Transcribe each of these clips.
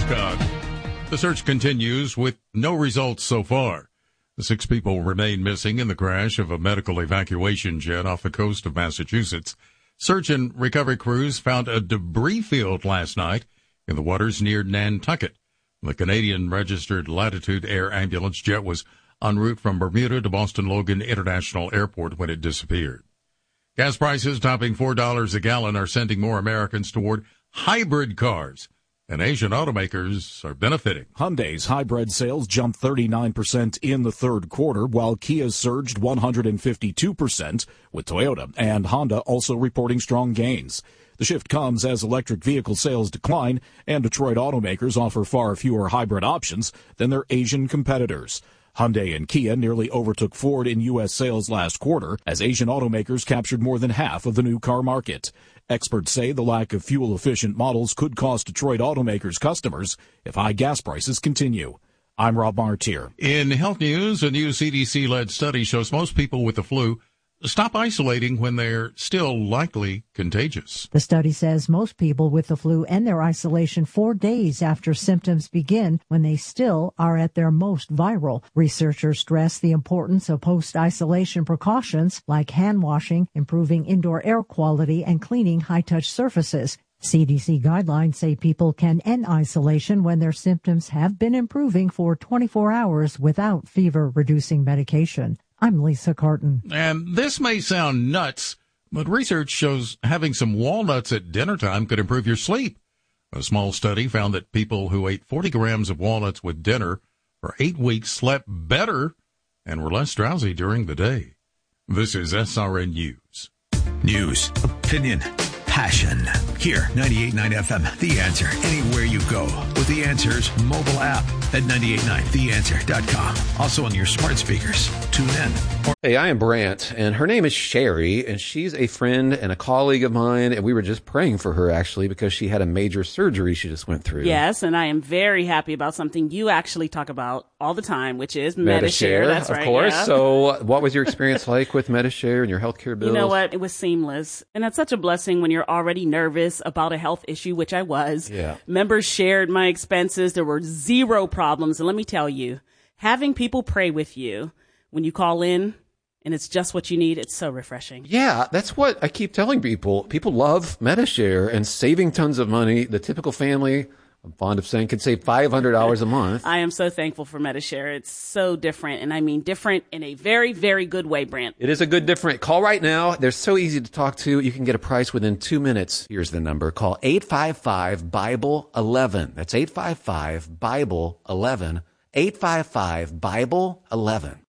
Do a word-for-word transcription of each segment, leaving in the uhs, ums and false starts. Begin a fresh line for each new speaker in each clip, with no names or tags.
Scott. The search continues with no results so far. The six people remain missing in the crash of a medical evacuation jet off the coast of Massachusetts. Search and recovery crews found a debris field last night in the waters near Nantucket. The Canadian registered Latitude Air ambulance jet was en route from Bermuda to Boston Logan International Airport when it disappeared. Gas prices topping four dollars a gallon are sending more Americans toward hybrid cars, and Asian automakers are benefiting.
Hyundai's hybrid sales jumped thirty-nine percent in the third quarter, while Kia surged one hundred fifty-two percent, with Toyota and Honda also reporting strong gains. The shift comes as electric vehicle sales decline, and Detroit automakers offer far fewer hybrid options than their Asian competitors. Hyundai and Kia nearly overtook Ford in U S sales last quarter, as Asian automakers captured more than half of the new car market. Experts say the lack of fuel-efficient models could cost Detroit automakers customers if high gas prices continue. I'm Rob Martier.
In health news, a new C D C-led study shows most people with the flu stop isolating when they're still likely contagious.
The study says most people with the flu end their isolation four days after symptoms begin when they still are at their most viral. Researchers stress the importance of post-isolation precautions like hand washing, improving indoor air quality, and cleaning high-touch surfaces. C D C guidelines say people can end isolation when their symptoms have been improving for twenty-four hours without fever-reducing medication. I'm Lisa Carton.
And this may sound nuts, but research shows having some walnuts at dinner time could improve your sleep. A small study found that people who ate forty grams of walnuts with dinner for eight weeks slept better and were less drowsy during the day. This is S R N News.
News, opinion, passion. Here, ninety-eight point nine F M, The Answer. Anywhere you go with The Answer's mobile app at nine eight nine the answer dot com. Also on your smart speakers. Tune in. Or-
hey, I am Brant, and her name is Sherry, and she's a friend and a colleague of mine, and we were just praying for her, actually, because she had a major surgery she just went through.
Yes, and I am very happy about something you actually talk about all the time, which is
Medi-Share.
Medi-Share. That's
of
right,
course.
yeah.
So what was your experience like with Medi-Share and your healthcare bills?
You know what? It was seamless. And that's such a blessing when you're already nervous about a health issue, which I was.
Yeah.
Members shared my expenses. There were zero problems. And let me tell you, having people pray with you when you call in and it's just what you need, it's so refreshing.
Yeah, that's what I keep telling people. People love Medi-Share and saving tons of money. The typical family, I'm fond of saying, can save five hundred dollars a month.
I am so thankful for Medi-Share. It's so different, and I mean different in a very, very good way, Brant.
It is a good different. Call right now. They're so easy to talk to. You can get a price within two minutes. Here's the number. Call eight five five Bible eleven. That's eight five five Bible eleven. eight five five Bible eleven.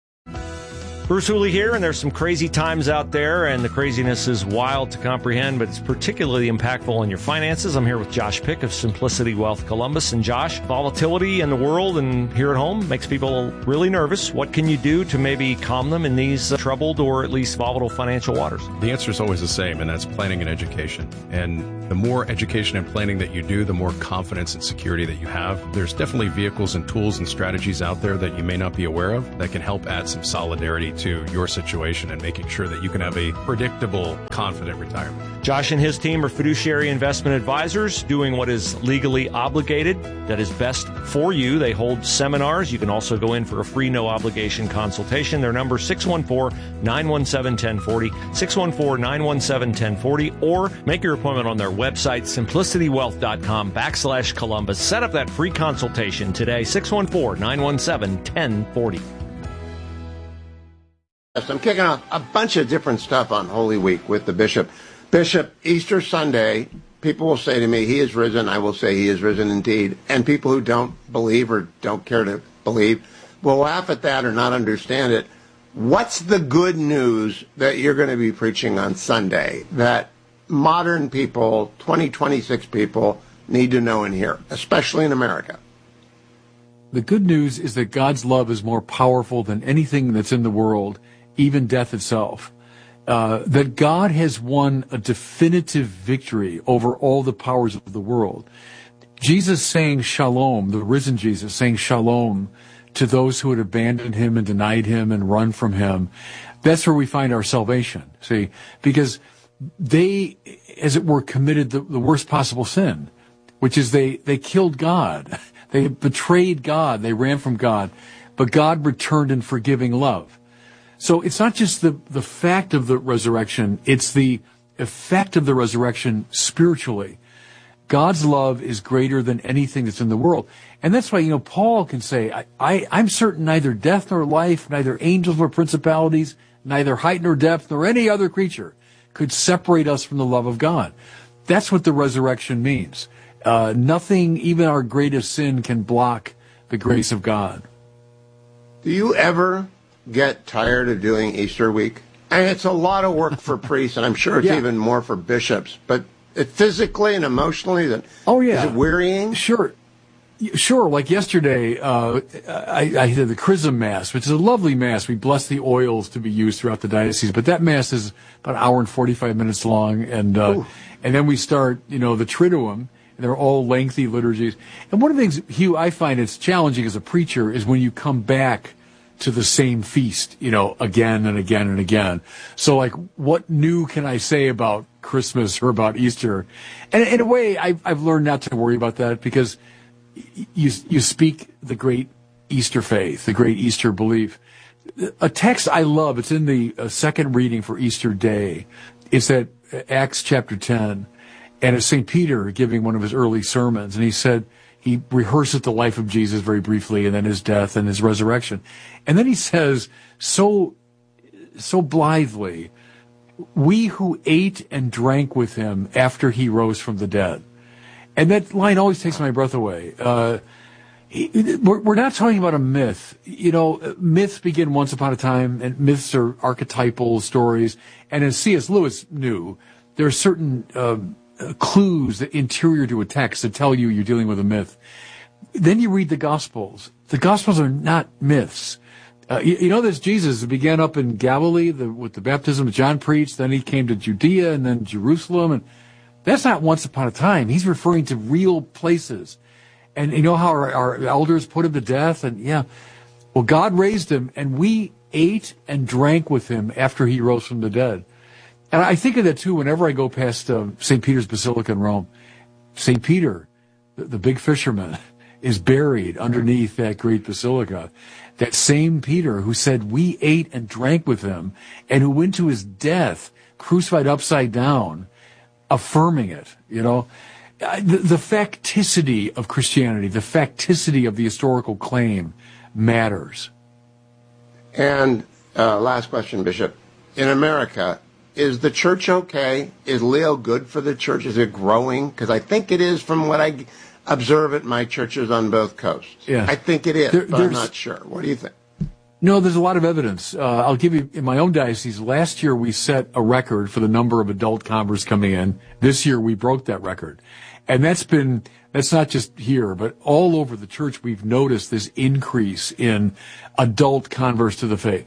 Bruce Hooley here, and there's some crazy times out there, and the craziness is wild to comprehend, but it's particularly impactful on your finances. I'm here with Josh Pick of Simplicity Wealth Columbus. And Josh, volatility in the world and here at home makes people really nervous. What can you do to maybe calm them in these uh, troubled or at least volatile financial waters?
The answer is always the same, and that's planning and education. And the more education and planning that you do, the more confidence and security that you have. There's definitely vehicles and tools and strategies out there that you may not be aware of that can help add some solidarity to your situation and making sure that you can have a predictable, confident retirement.
Josh and his team are fiduciary investment advisors doing what is legally obligated, that is best for you. They hold seminars. You can also go in for a free, no-obligation consultation. Their number is six one four, nine one seven, one zero four zero, six one four, nine one seven, one zero four zero, or make your appointment on their website, simplicitywealth.com backslash Columbus. Set up that free consultation today, six one four, nine one seven, one zero four zero.
I'm kicking off a bunch of different stuff on Holy Week with the Bishop. Bishop, Easter Sunday, people will say to me, he is risen. I will say he is risen indeed. And people who don't believe or don't care to believe will laugh at that or not understand it. What's the good news that you're going to be preaching on Sunday that modern people, twenty twenty-six people, need to know and hear, especially in America?
The good news is that God's love is more powerful than anything that's in the world, even death itself. Uh, that God has won a definitive victory over all the powers of the world. Jesus saying shalom, the risen Jesus saying shalom to those who had abandoned him and denied him and run from him. That's where we find our salvation, see, because they, as it were, committed the, the worst possible sin. which is they, they killed God. They betrayed God. They ran from God. But God returned in forgiving love. So it's not just the, the fact of the resurrection, it's the effect of the resurrection spiritually. God's love is greater than anything that's in the world. And that's why, you know, Paul can say, I, I, I'm certain neither death nor life, neither angels nor principalities, neither height nor depth, nor any other creature could separate us from the love of God. That's what the resurrection means. Uh, nothing, even our greatest sin, can block the grace of God.
Do you ever get tired of doing Easter week? And it's a lot of work for priests, and I'm sure it's yeah. even more for bishops. But it physically and emotionally, that
oh yeah,
is it wearying?
Sure, sure. Like yesterday, uh, I, I did the Chrism Mass, which is a lovely Mass. We bless the oils to be used throughout the diocese. But that Mass is about an hour and forty-five minutes long, and uh, and then we start, you know, the Triduum. They're all lengthy liturgies. And one of the things, Hugh, I find it's challenging as a preacher is when you come back to the same feast, you know, again and again and again. So, like, what new can I say about Christmas or about Easter? And in a way, I've, I've learned not to worry about that because you you speak the great Easter faith, the great Easter belief. A text I love, it's in the uh, second reading for Easter Day. It's at Acts chapter ten. And it's Saint Peter giving one of his early sermons. And he said, he rehearses the life of Jesus very briefly and then his death and his resurrection. And then he says, so, so blithely, we who ate and drank with him after he rose from the dead. And that line always takes my breath away. Uh, we're, we're not talking about a myth. You know, myths begin once upon a time, and myths are archetypal stories. And as C S Lewis knew, there are certain, um, clues that interior to a text that tell you you're dealing with a myth. Then you read the Gospels. The Gospels are not myths. Uh, you, you know this Jesus began up in Galilee the, with the baptism that John preached. Then he came to Judea and then Jerusalem. And that's not once upon a time. He's referring to real places. And you know how our, our elders put him to death? And yeah, well, God raised him and we ate and drank with him after he rose from the dead. And I think of that, too, whenever I go past uh, Saint Peter's Basilica in Rome. Saint Peter, the, the big fisherman, is buried underneath that great basilica. That same Peter who said, we ate and drank with him, and who went to his death, crucified upside down, affirming it, you know. The, the facticity of Christianity, the facticity of the historical claim matters.
And uh, last question, Bishop. In America, is the church okay? Is Leo good for the church? Is it growing? Because I think it is from what I observe at my churches on both coasts.
Yeah.
I think it is,
there,
but I'm not sure. What do you think?
No, there's a lot of evidence. Uh, I'll give you, in my own diocese, last year we set a record for the number of adult converts coming in. This year we broke that record. And that's been, that's not just here, but all over the church we've noticed this increase in adult converts to the faith.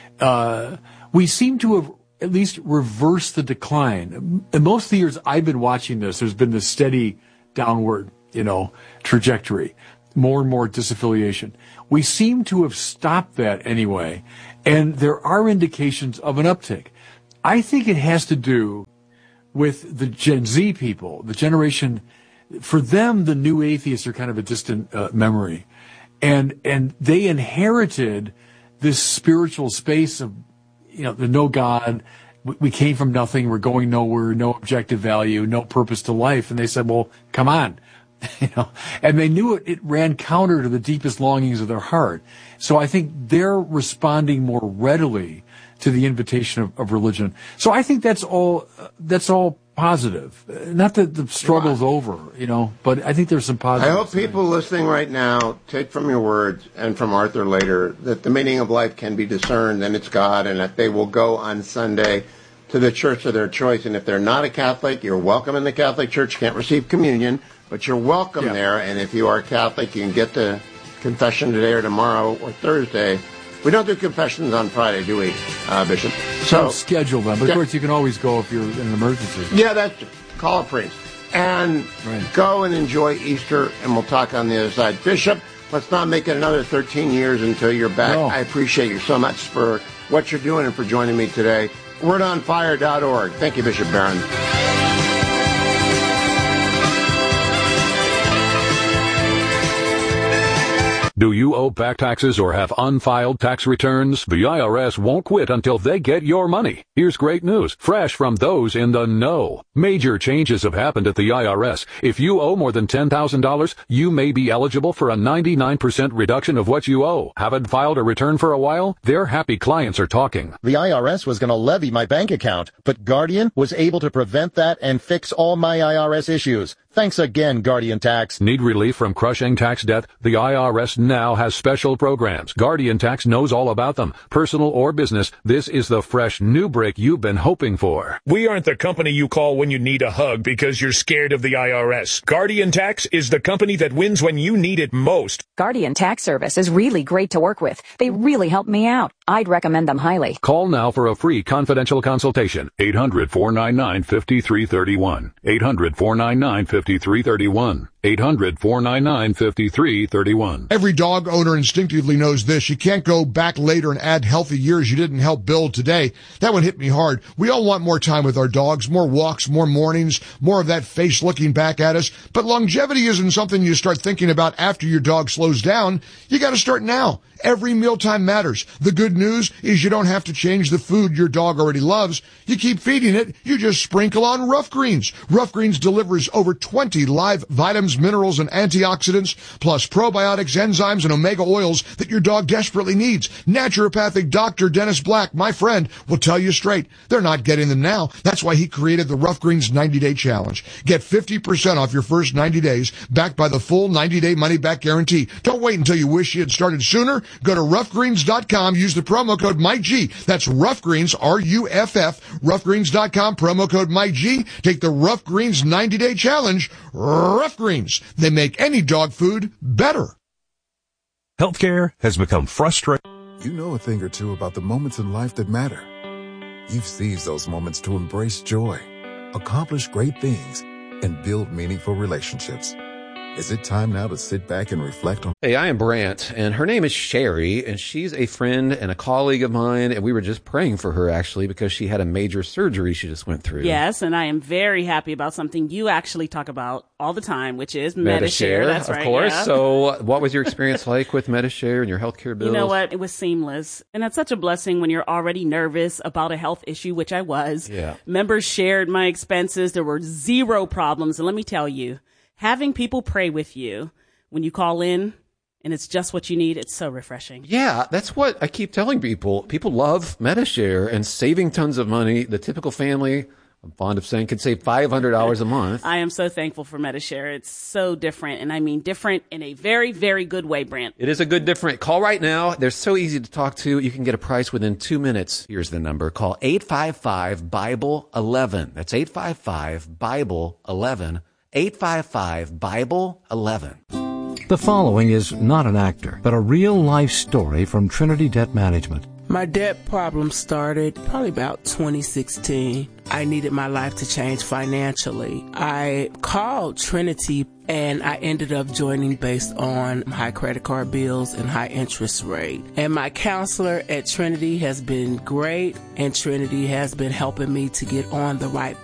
Uh, we seem to have at least reverse the decline. In most of the years I've been watching this, there's been this steady downward, you know, trajectory, more and more disaffiliation. We seem to have stopped that anyway, and there are indications of an uptick. I think it has to do with the Gen Z people, the generation. For them, the new atheists are kind of a distant uh, memory, and and they inherited this spiritual space of, you know, the no God, we came from nothing, we're going nowhere, no objective value, no purpose to life. And they said, well, come on, you know, and they knew it, it ran counter to the deepest longings of their heart. So I think they're responding more readily to the invitation of, of religion. So I think that's all, uh, that's all positive. Not that the struggle's wow. over, you know, but I think there's some positive.
I hope people things. listening right now take from your words and from Arthur later that the meaning of life can be discerned and it's God, and that they will go on Sunday to the church of their choice. And if they're not a Catholic, you're welcome in the Catholic Church. You can't receive communion, but you're welcome yeah. there. And if you are Catholic, you can get to confession today or tomorrow or Thursday. We don't do confessions on Friday, do we, uh, Bishop?
So don't schedule them, but of course you can always go if you're in an emergency.
Yeah, that's call a priest and right. go and enjoy Easter, and we'll talk on the other side. Bishop, let's not make it another thirteen years until you're back. No. I appreciate you so much for what you're doing and for joining me today. word on fire dot org. Thank you, Bishop Barron.
Do you owe back taxes or have unfiled tax returns? The I R S won't quit until they get your money. Here's great news, fresh from those in the know. Major changes have happened at the I R S. If you owe more than ten thousand dollars, you may be eligible for a ninety-nine percent reduction of what you owe. Haven't filed a return for a while? Their happy clients are talking.
The I R S was going to levy my bank account, but Guardian was able to prevent that and fix all my I R S issues. Thanks again, Guardian Tax.
Need relief from crushing tax debt? The I R S now has special programs. Guardian Tax knows all about them. Personal or business, this is the fresh new break you've been hoping for.
We aren't the company you call when you need a hug because you're scared of the I R S. Guardian Tax is the company that wins when you need it most.
Guardian Tax Service is really great to work with. They really helped me out. I'd recommend them highly.
Call now for a free confidential consultation. eight hundred, four nine nine, five three three one. eight hundred, four nine nine, five three three one. eight hundred, four nine nine, five three three one.
Every dog owner instinctively knows this. You can't go back later and add healthy years you didn't help build today. That one hit me hard. We all want more time with our dogs, more walks, more mornings, more of that face looking back at us. But longevity isn't something you start thinking about after your dog slows down. You got to start now. Every mealtime matters. The good news is you don't have to change the food your dog already loves. You keep feeding it. You just sprinkle on Rough Greens. Rough Greens delivers over twenty live vitamins, minerals, and antioxidants, plus probiotics, enzymes, and omega oils that your dog desperately needs. Naturopathic Doctor Dennis Black, my friend, will tell you straight, they're not getting them now. That's why he created the Rough Greens ninety-day challenge. Get fifty percent off your first ninety days, backed by the full ninety-day money-back guarantee. Don't wait until you wish you had started sooner. Go to rough greens dot com. Use the promo code M Y G. That's Rough Greens, R U F F, rough greens dot com, promo code M Y G. Take the Rough Greens ninety-day challenge. Rough Greens. They make any dog food better.
Healthcare has become frustrating.
You know a thing or two about the moments in life that matter. You've seized those moments to embrace joy, accomplish great things, and build meaningful relationships. Is it time now to sit back and reflect on?
Hey, I am Brant, and her name is Sherry, and she's a friend and a colleague of mine, and we were just praying for her, actually, because she had a major surgery she just went through.
Yes, and I am very happy about something you actually talk about all the time, which is Medi-Share.
Medi-Share,
That's
of
right,
course.
yeah.
So what was your experience like with Medi-Share and your healthcare bills?
You know what? It was seamless. And that's such a blessing when you're already nervous about a health issue, which I was.
Yeah.
Members shared my expenses. There were zero problems. And let me tell you, having people pray with you when you call in and it's just what you need, it's so refreshing.
Yeah, that's what I keep telling people. People love Medi-Share and saving tons of money. The typical family, I'm fond of saying, can save five hundred dollars a month.
I am so thankful for Medi-Share. It's so different, and I mean different in a very, very good way, Brant.
It is a good different. Call right now. They're so easy to talk to. You can get a price within two minutes. Here's the number. Call eight five five, Bible eleven. That's eight five five, Bible eleven. eight five five, Bible eleven.
The following is not an actor, but a real-life story from Trinity Debt Management.
My debt problem started probably about twenty sixteen. I needed my life to change financially. I called Trinity and I ended up joining based on high credit card bills and high interest rate. And my counselor at Trinity has been great, and Trinity has been helping me to get on the right